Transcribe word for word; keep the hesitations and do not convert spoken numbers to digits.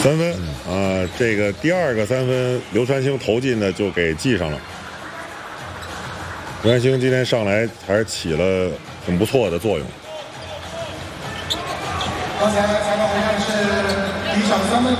三分啊，这个第二个三分，刘传兴投进的就给记上了。刘传兴今天上来还是起了很不错的作用。 刚才采访回看是第一场三分。